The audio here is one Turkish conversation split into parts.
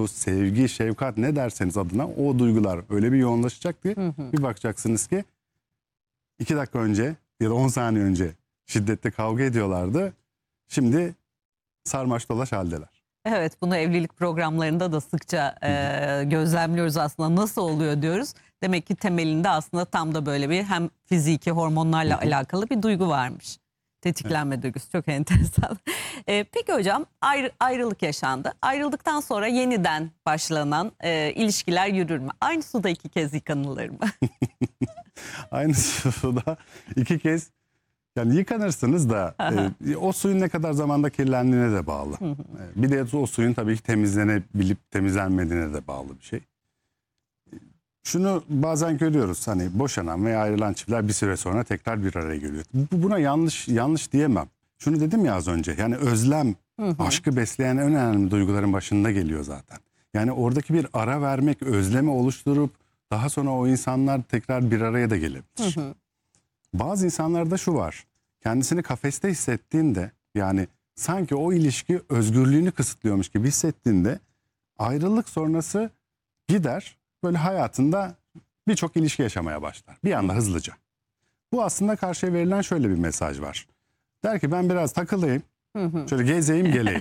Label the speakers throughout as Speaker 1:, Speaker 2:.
Speaker 1: sevgi, şefkat ne derseniz adına o duygular öyle bir yoğunlaşacak ki bir bakacaksınız ki 2 dakika önce ya da 10 saniye önce şiddetli kavga ediyorlardı. Şimdi sarmaş dolaş haldeler.
Speaker 2: Evet, bunu evlilik programlarında da sıkça gözlemliyoruz aslında. Nasıl oluyor diyoruz. Demek ki temelinde aslında tam da böyle bir hem fiziki hormonlarla alakalı bir duygu varmış. Tetiklenme duygusu çok enteresan. Peki hocam, ayrılık yaşandı. Ayrıldıktan sonra yeniden başlanan ilişkiler yürür mü? Aynı suda 2 kez yıkanılır mı?
Speaker 1: Aynı suda 2 kez yani yıkanırsınız da o suyun ne kadar zamanda kirlendiğine de bağlı. Bir de o suyun tabii ki temizlenebilip temizlenmediğine de bağlı bir şey. Şunu bazen görüyoruz, hani boşanan veya ayrılan çiftler bir süre sonra tekrar bir araya geliyor. Buna yanlış diyemem. Şunu dedim ya az önce, yani özlem, aşkı besleyen en önemli duyguların başında geliyor zaten. Yani oradaki bir ara vermek, özlemi oluşturup daha sonra o insanlar tekrar bir araya da gelebilir. Bazı insanlarda şu var, kendisini kafeste hissettiğinde, yani sanki o ilişki özgürlüğünü kısıtlıyormuş gibi hissettiğinde ayrılık sonrası gider, böyle hayatında birçok ilişki yaşamaya başlar bir anda hızlıca. Bu aslında karşıya verilen şöyle bir mesaj var. Der ki ben biraz takılayım, şöyle gezeyim geleyim.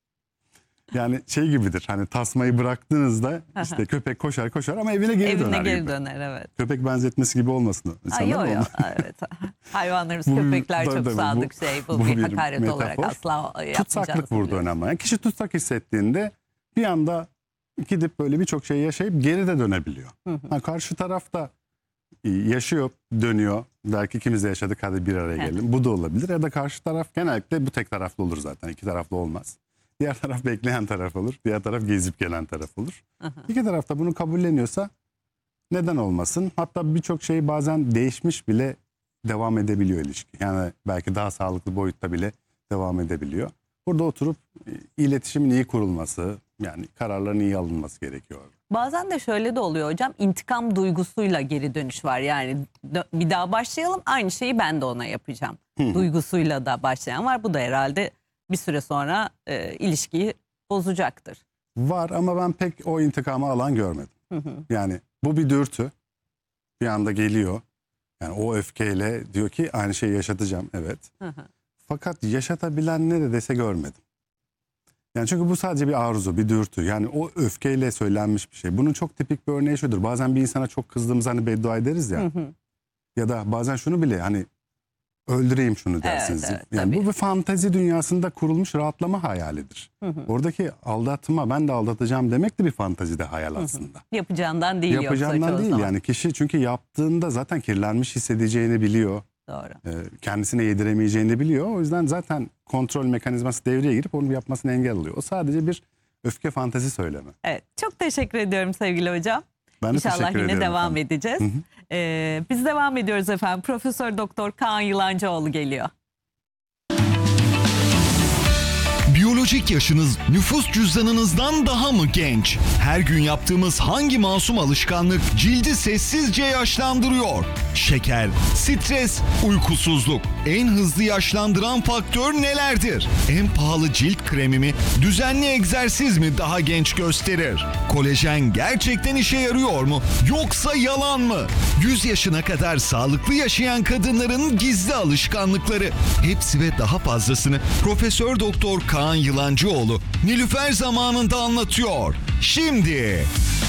Speaker 1: Yani şey gibidir, hani tasmayı bıraktığınızda işte köpek koşar ama evine geri döner.
Speaker 2: Evine geri
Speaker 1: gibi.
Speaker 2: döner, evet.
Speaker 1: Köpek benzetmesi gibi olmasın.
Speaker 2: Yok, evet. Hayvanlarımız, köpekler çok sadık bu bir hakaret
Speaker 1: metafor.
Speaker 2: olarak asla yapmayacağız.
Speaker 1: Tutsaklık burada önemli. Yani kişi tutsak hissettiğinde bir anda gidip böyle birçok şey yaşayıp geri de dönebiliyor. Karşı taraf da yaşıyor, dönüyor. Belki ikimiz de yaşadık, hadi bir araya gelelim. Bu da olabilir. Ya da karşı taraf, genellikle bu tek taraflı olur zaten. 2 taraflı olmaz. Diğer taraf bekleyen taraf olur. Diğer taraf gezip gelen taraf olur. 2 taraf da bunu kabulleniyorsa neden olmasın? Hatta birçok şey bazen değişmiş bile devam edebiliyor ilişki. Yani belki daha sağlıklı boyutta bile devam edebiliyor. Burada oturup iletişimin iyi kurulması, yani kararların iyi alınması gerekiyor.
Speaker 2: Bazen de şöyle de oluyor hocam, intikam duygusuyla geri dönüş var. Yani bir daha başlayalım, aynı şeyi ben de ona yapacağım. Duygusuyla da başlayan var. Bu da herhalde bir süre sonra ilişkiyi bozacaktır.
Speaker 1: Var ama ben pek o intikamı alan görmedim. Yani bu bir dürtü. Bir anda geliyor. Yani o öfkeyle diyor ki aynı şeyi yaşatacağım, evet. Fakat yaşatabilen ne de dese görmedim. Yani çünkü bu sadece bir arzu, bir dürtü. Yani o öfkeyle söylenmiş bir şey. Bunun çok tipik bir örneği şudur. Bazen bir insana çok kızdığımız hani beddua ederiz ya. Ya da bazen şunu bile, hani öldüreyim şunu dersiniz.
Speaker 2: Evet,
Speaker 1: yani
Speaker 2: tabii.
Speaker 1: bu bir fantezi dünyasında kurulmuş rahatlama hayalidir. Oradaki aldatma, ben de aldatacağım demek de bir fantezide hayal aslında.
Speaker 2: Yapacağından değil,
Speaker 1: Yapacağından değil yani, kişi çünkü yaptığında zaten kirlenmiş hissedeceğini biliyor.
Speaker 2: Doğru.
Speaker 1: Kendisine yediremeyeceğini biliyor. O yüzden zaten kontrol mekanizması devreye girip onun yapmasını engel alıyor. O sadece bir öfke fantezi söylemi.
Speaker 2: Evet, çok teşekkür ediyorum sevgili hocam.
Speaker 1: Ben de
Speaker 2: İnşallah
Speaker 1: teşekkür
Speaker 2: yine
Speaker 1: ederim
Speaker 2: devam
Speaker 1: efendim.
Speaker 2: edeceğiz. Biz devam ediyoruz efendim. Profesör Doktor Kaan Yılancıoğlu geliyor.
Speaker 3: Biyolojik yaşınız nüfus cüzdanınızdan daha mı genç? Her gün yaptığımız hangi masum alışkanlık cildi sessizce yaşlandırıyor? Şeker, stres, uykusuzluk. En hızlı yaşlandıran faktör nelerdir? En pahalı cilt kremi mi, düzenli egzersiz mi daha genç gösterir? Kolajen gerçekten işe yarıyor mu? Yoksa yalan mı? 100 yaşına kadar sağlıklı yaşayan kadınların gizli alışkanlıkları. Hepsi ve daha fazlasını Profesör Doktor Kaan Yılancıoğlu Nilüfer zamanında anlatıyor. Şimdi.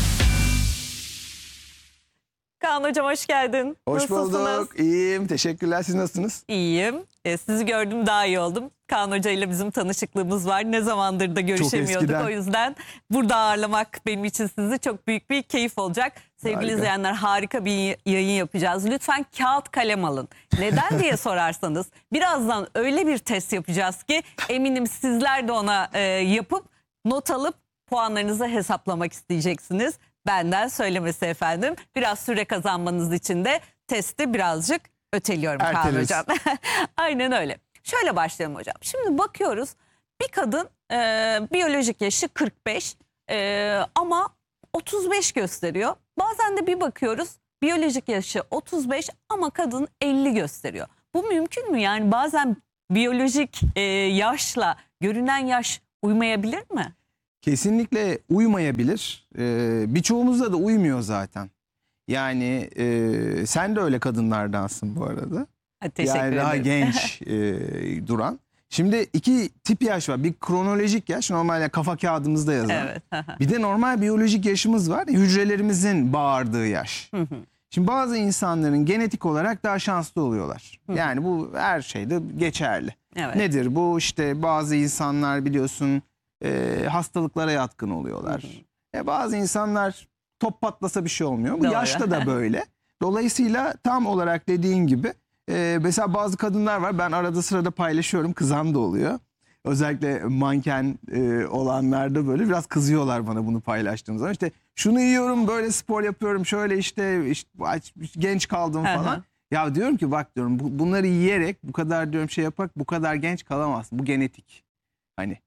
Speaker 2: Kaan hocam hoş geldin.
Speaker 4: Hoş bulduk. İyiyim. Teşekkürler. Siz nasılsınız?
Speaker 2: İyiyim. Sizi gördüm, daha iyi oldum. Kaan Hoca ile bizim tanışıklığımız var. Ne zamandır da görüşemiyorduk.
Speaker 4: eskiden.
Speaker 2: O yüzden burada ağırlamak benim için sizi çok büyük bir keyif olacak. Sevgili
Speaker 4: Harika.
Speaker 2: izleyenler, harika bir yayın yapacağız. Lütfen kağıt kalem alın. Neden diye sorarsanız birazdan öyle bir test yapacağız ki eminim sizler de ona yapıp not alıp puanlarınızı hesaplamak isteyeceksiniz. Benden söylemesi efendim. Biraz süre kazanmanız için de testi birazcık öteliyorum Kaan hocam. Aynen öyle. Şöyle başlayalım hocam. Şimdi bakıyoruz, bir kadın biyolojik yaşı 45 ama 35 gösteriyor. Bazen de bir bakıyoruz biyolojik yaşı 35 ama kadın 50 gösteriyor. Bu mümkün mü? Yani bazen biyolojik yaşla görünen yaş uymayabilir mi?
Speaker 4: Kesinlikle uymayabilir. Birçoğumuzda da uymuyor zaten. Yani sen de öyle kadınlardansın bu arada.
Speaker 2: Teşekkür
Speaker 4: yani daha
Speaker 2: ederim.
Speaker 4: genç duran. Şimdi iki tip yaş var. Bir kronolojik yaş, normalde kafa kağıdımızda yazan.
Speaker 2: Evet.
Speaker 4: Bir de normal biyolojik yaşımız var. Hücrelerimizin bağırdığı yaş. Şimdi bazı insanların genetik olarak daha şanslı oluyorlar. Yani bu her şeyde geçerli.
Speaker 2: Evet.
Speaker 4: Nedir bu? İşte bazı insanlar biliyorsun hastalıklara yatkın oluyorlar. Bazı insanlar top patlasa bir şey olmuyor. Bu
Speaker 2: Doğru.
Speaker 4: yaşta da böyle. Dolayısıyla tam olarak dediğin gibi mesela bazı kadınlar var, ben arada sırada paylaşıyorum, kızan da oluyor. Özellikle manken olanlarda böyle biraz kızıyorlar bana bunu paylaştığım zaman. İşte şunu yiyorum, böyle spor yapıyorum, şöyle işte genç kaldım falan. Ya diyorum ki bak diyorum, bunları yiyerek bu kadar diyorum şey yapak, bu kadar genç kalamazsın. Bu genetik. Hani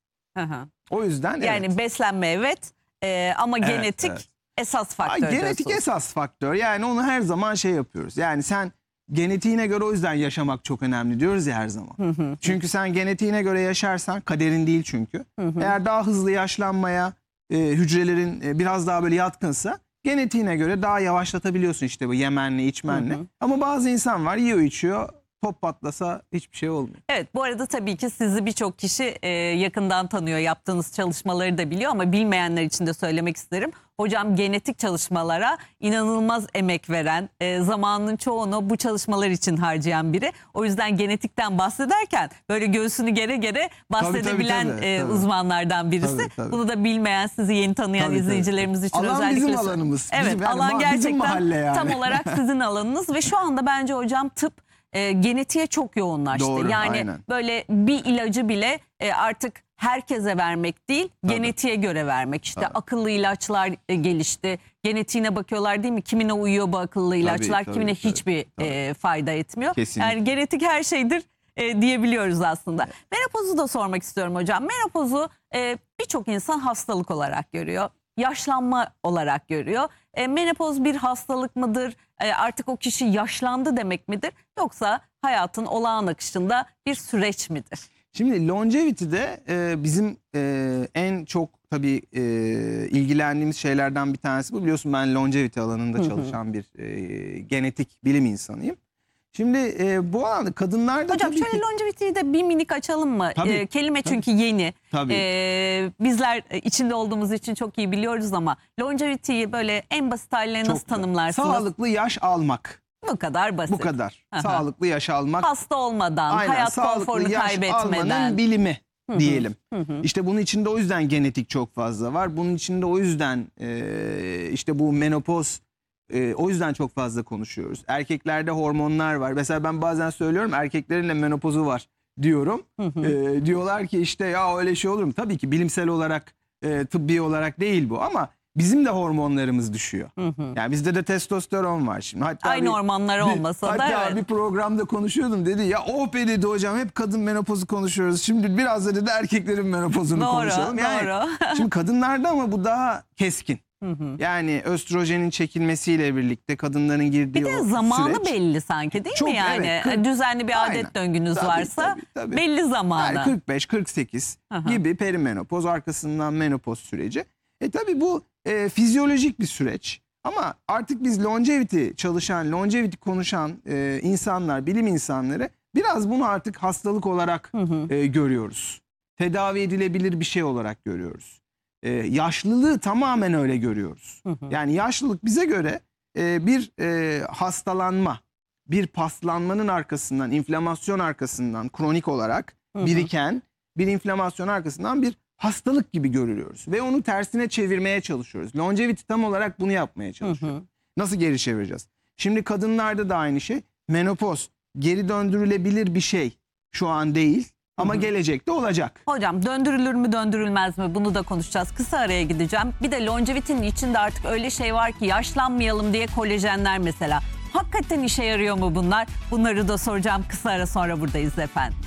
Speaker 4: o yüzden
Speaker 2: Yani beslenme evet ama genetik esas faktör.
Speaker 4: Genetik
Speaker 2: diyorsunuz.
Speaker 4: esas faktör. Yani onu her zaman şey yapıyoruz. Yani sen genetiğine göre, o yüzden yaşamak çok önemli diyoruz ya her zaman. Çünkü sen genetiğine göre yaşarsan, kaderin değil çünkü. Eğer daha hızlı yaşlanmaya hücrelerin biraz daha böyle yatkınsa, genetiğine göre daha yavaşlatabiliyorsun işte bu yemenle, içmenle. Ama bazı insan var, yiyor içiyor, top patlasa hiçbir şey olmuyor.
Speaker 2: Evet, bu arada tabii ki sizi birçok kişi yakından tanıyor, yaptığınız çalışmaları da biliyor ama bilmeyenler için de söylemek isterim. Hocam genetik çalışmalara inanılmaz emek veren, zamanının çoğunu bu çalışmalar için harcayan biri. O yüzden genetikten bahsederken böyle göğsünü gere gere bahsedebilen
Speaker 4: tabii.
Speaker 2: uzmanlardan birisi.
Speaker 4: Tabii.
Speaker 2: Bunu da bilmeyen, sizi yeni tanıyan
Speaker 4: Tabii.
Speaker 2: izleyicilerimiz için
Speaker 4: Alan
Speaker 2: özellikle...
Speaker 4: bizim alanımız.
Speaker 2: Evet,
Speaker 4: Bizim, yani
Speaker 2: alan
Speaker 4: bizim
Speaker 2: gerçekten
Speaker 4: mahalle yani.
Speaker 2: tam olarak sizin alanınız ve şu anda bence hocam tıp genetiğe çok yoğunlaştı.
Speaker 4: Doğru,
Speaker 2: yani
Speaker 4: aynen.
Speaker 2: böyle bir ilacı bile artık herkese vermek değil, genetiğe göre vermek. İşte akıllı ilaçlar gelişti. Genetiğine bakıyorlar değil mi? Kimine uyuyor bu akıllı ilaçlar, kimine hiçbir fayda etmiyor.
Speaker 4: Kesinlikle.
Speaker 2: Yani genetik her şeydir diyebiliyoruz aslında. Menopozu da sormak istiyorum hocam. Menopozu birçok insan hastalık olarak görüyor. Yaşlanma olarak görüyor. Menopoz bir hastalık mıdır? Artık o kişi yaşlandı demek midir? Yoksa hayatın olağan akışında bir süreç midir?
Speaker 4: Şimdi longevity'de bizim en çok tabii ilgilendiğimiz şeylerden bir tanesi bu. Biliyorsun ben longevity alanında çalışan bir genetik bilim insanıyım. Şimdi bu alanda kadınlarda
Speaker 2: hocam
Speaker 4: tabii
Speaker 2: şöyle
Speaker 4: ki...
Speaker 2: longevity'yi de bir minik açalım mı?
Speaker 4: Tabii,
Speaker 2: Kelime çünkü yeni.
Speaker 4: Tabii.
Speaker 2: Bizler içinde olduğumuz için çok iyi biliyoruz ama longevity'yi böyle en basit haline nasıl tanımlarsınız?
Speaker 4: Sağlıklı yaş almak.
Speaker 2: Bu kadar basit.
Speaker 4: Bu kadar. Sağlıklı yaş almak.
Speaker 2: Hasta olmadan,
Speaker 4: Aynen,
Speaker 2: hayat
Speaker 4: sağlıklı
Speaker 2: konforunu
Speaker 4: yaş
Speaker 2: kaybetmeden.
Speaker 4: almanın bilimi diyelim. İşte bunun içinde o yüzden genetik çok fazla var. Bunun içinde o yüzden işte bu menopoz, o yüzden çok fazla konuşuyoruz. Erkeklerde hormonlar var. Mesela ben bazen söylüyorum, erkeklerin de menopozu var diyorum. Diyorlar ki işte ya öyle şey olur mu? Tabii ki bilimsel olarak, tıbbi olarak değil bu ama bizim de hormonlarımız düşüyor. Yani bizde de testosteron var şimdi. Hatta
Speaker 2: Aynı hormonlar olmasa da
Speaker 4: hatta
Speaker 2: evet.
Speaker 4: bir programda konuşuyordum, dedi ya oh be dedi hocam, hep kadın menopozu konuşuyoruz. Şimdi biraz da dedi erkeklerin menopozunu konuşalım. Yani,
Speaker 2: doğru.
Speaker 4: şimdi kadınlarda ama bu daha keskin. Yani östrojenin çekilmesiyle birlikte kadınların girdiği
Speaker 2: Bir de
Speaker 4: o
Speaker 2: zamanı
Speaker 4: süreç.
Speaker 2: belli sanki değil
Speaker 4: Çok,
Speaker 2: mi yani?
Speaker 4: evet,
Speaker 2: Düzenli bir adet
Speaker 4: Aynen.
Speaker 2: döngünüz
Speaker 4: Tabii,
Speaker 2: varsa
Speaker 4: tabii.
Speaker 2: belli zamanı.
Speaker 4: Yani 45-48 gibi perimenopoz, arkasından menopoz süreci. Tabii bu fizyolojik bir süreç. Ama artık biz longevity çalışan, longevity konuşan insanlar, bilim insanları biraz bunu artık hastalık olarak görüyoruz. Tedavi edilebilir bir şey olarak görüyoruz. Yaşlılığı tamamen öyle görüyoruz. Yani yaşlılık bize göre bir hastalanma, bir paslanmanın arkasından, inflamasyon arkasından kronik olarak biriken bir inflamasyon arkasından bir hastalık gibi görüyoruz. Ve onu tersine çevirmeye çalışıyoruz. Longevity tam olarak bunu yapmaya çalışıyor. Nasıl geri çevireceğiz? Şimdi kadınlarda da aynı şey. Menopoz geri döndürülebilir bir şey şu an değil. Ama gelecekte olacak.
Speaker 2: Hocam döndürülür mü döndürülmez mi bunu da konuşacağız. Kısa araya gideceğim. Bir de longevity'nin içinde artık öyle şey var ki yaşlanmayalım diye kolajenler mesela. Hakikaten işe yarıyor mu bunlar? Bunları da soracağım. Kısa ara sonra buradayız efendim.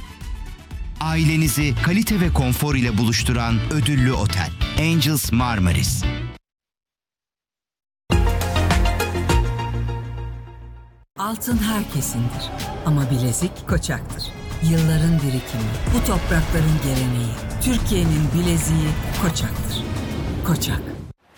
Speaker 5: Ailenizi kalite ve konfor ile buluşturan ödüllü otel Angels Marmaris.
Speaker 6: Altın herkesindir ama bilezik Koçak'tır. Yılların birikimi, bu toprakların geleneği, Türkiye'nin bileziği Koçak'tır. Koçak.